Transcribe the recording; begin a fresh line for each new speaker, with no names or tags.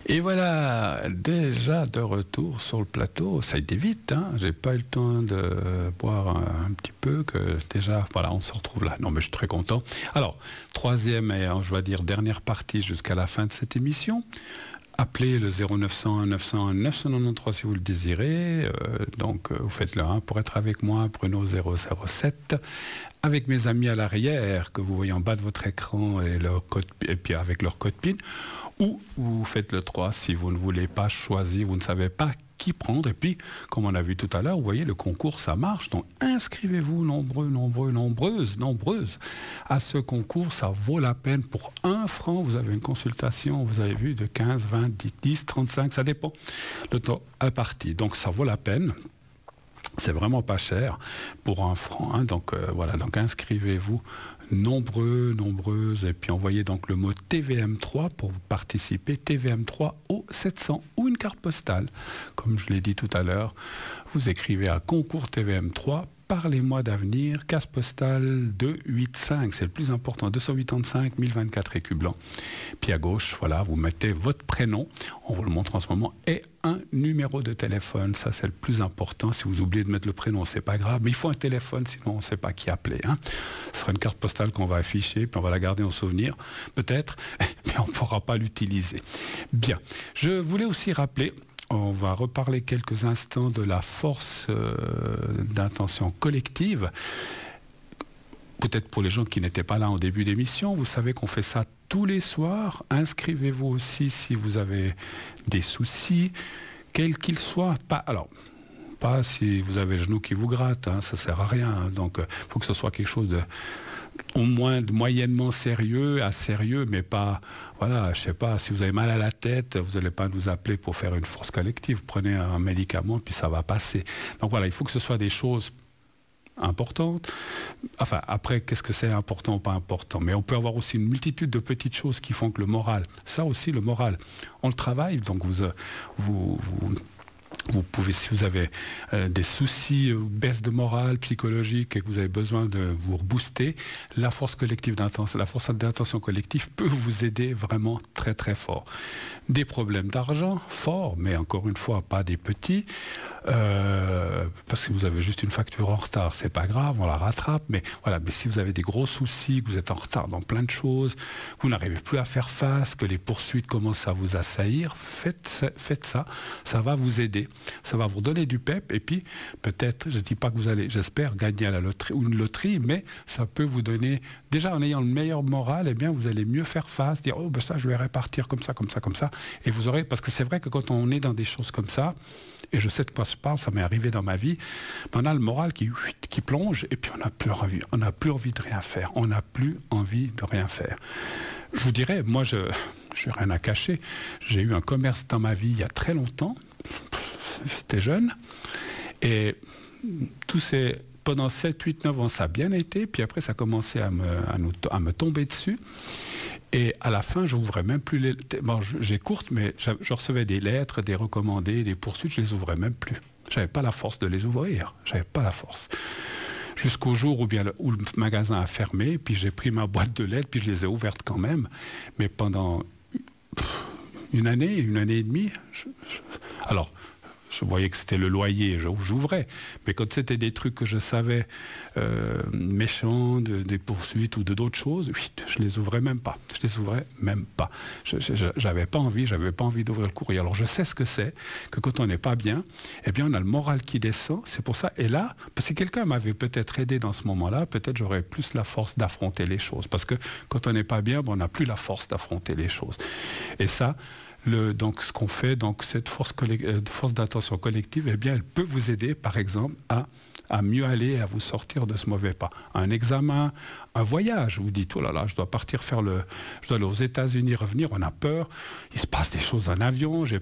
Et voilà, déjà de retour sur le plateau. Ça a été vite, hein. J'ai pas eu le temps de boire un petit peu, que déjà, voilà, on se retrouve là. Non, mais je suis très content. Alors, troisième et, je vais dire, dernière partie jusqu'à la fin de cette émission. Appelez le 0900 901 993 si vous le désirez. Vous faites le 1 pour être avec moi, Bruno 007. Avec mes amis à l'arrière, que vous voyez en bas de votre écran et puis avec leur code PIN. Ou vous faites le 3 si vous ne voulez pas choisir, vous ne savez pas qui prendre. Et puis, comme on a vu tout à l'heure, vous voyez, le concours, ça marche. Donc, inscrivez-vous nombreuses à ce concours. Ça vaut la peine. Pour 1 franc, vous avez une consultation, vous avez vu, de 15, 20, 10, 35, ça dépend. Le temps imparti. Donc, ça vaut la peine. C'est vraiment pas cher pour 1 franc. Hein. Donc, voilà. Donc, inscrivez-vous nombreuses. Et puis, envoyez donc le mot TVM3 pour vous participer. TVM3 au 700 ou une carte postale. Comme je l'ai dit tout à l'heure, vous écrivez à concours TVM3. Parlez-moi d'avenir, case postale 285, c'est le plus important, 285 1024 écus blancs. Puis à gauche, voilà, vous mettez votre prénom, on vous le montre en ce moment, et un numéro de téléphone, ça c'est le plus important. Si vous oubliez de mettre le prénom, c'est pas grave, mais il faut un téléphone, sinon on ne sait pas qui appeler. Hein. Ce sera une carte postale qu'on va afficher, puis on va la garder en souvenir, peut-être, mais on ne pourra pas l'utiliser. Bien, je voulais aussi rappeler... On va reparler quelques instants de la force d'intention collective. Peut-être pour les gens qui n'étaient pas là en début d'émission, vous savez qu'on fait ça tous les soirs. Inscrivez-vous aussi si vous avez des soucis, quels qu'ils soient. Pas si vous avez le genou qui vous gratte, hein, ça ne sert à rien. Hein. Donc, il faut que ce soit quelque chose au moins de moyennement sérieux à sérieux, mais pas, voilà, je sais pas, si vous avez mal à la tête, vous n'allez pas nous appeler pour faire une force collective. Vous prenez un médicament, puis ça va passer. Donc voilà, il faut que ce soit des choses importantes. Enfin, après, qu'est-ce que c'est important ou pas important? Mais on peut avoir aussi une multitude de petites choses qui font que le moral, ça aussi, le moral, on le travaille, donc vous pouvez, si vous avez des soucis, baisse de morale psychologique et que vous avez besoin de vous rebooster, la force d'intention collective peut vous aider vraiment très très fort. Des problèmes d'argent, forts, mais encore une fois, pas des petits, parce que vous avez juste une facture en retard, c'est pas grave, on la rattrape, mais voilà, mais si vous avez des gros soucis, que vous êtes en retard dans plein de choses, que vous n'arrivez plus à faire face, que les poursuites commencent à vous assaillir, faites ça, ça va vous aider. Ça va vous donner du pep et puis peut-être, je ne dis pas que vous allez, j'espère, gagner à la loterie ou une loterie, mais ça peut vous donner, déjà en ayant le meilleur moral, eh bien vous allez mieux faire face, dire ça je vais répartir comme ça, et vous aurez, parce que c'est vrai que quand on est dans des choses comme ça, et je sais de quoi je parle, ça m'est arrivé dans ma vie, on a le moral qui plonge et puis on n'a plus envie de rien faire, on n'a plus envie de rien faire. Je vous dirais, moi je n'ai rien à cacher, j'ai eu un commerce dans ma vie il y a très longtemps. J'étais jeune et pendant 7, 8, 9 ans ça a bien été, puis après ça a commencé à me tomber dessus et à la fin j'ouvrais même plus j'ai courte, mais je recevais des lettres, des recommandés, des poursuites, je les ouvrais même plus, j'avais pas la force de les ouvrir, jusqu'au jour où le magasin a fermé, puis j'ai pris ma boîte de lettres, puis je les ai ouvertes quand même, mais pendant une année et demie, alors je voyais que c'était le loyer, j'ouvrais. Mais quand c'était des trucs que je savais méchants, des poursuites ou d'autres choses, je les ouvrais même pas. J'avais pas envie d'ouvrir le courrier. Alors je sais ce que c'est, que quand on n'est pas bien, eh bien on a le moral qui descend. C'est pour ça. Et là, si quelqu'un m'avait peut-être aidé dans ce moment-là, peut-être j'aurais plus la force d'affronter les choses. Parce que quand on n'est pas bien, on n'a plus la force d'affronter les choses. Et ça, donc ce qu'on fait, donc cette force d'intention collective, eh bien, elle peut vous aider, par exemple, à mieux aller, à vous sortir de ce mauvais pas. Un examen, un voyage, vous dites, oh là là, je dois aller aux États-Unis, revenir, on a peur, il se passe des choses en avion, j'ai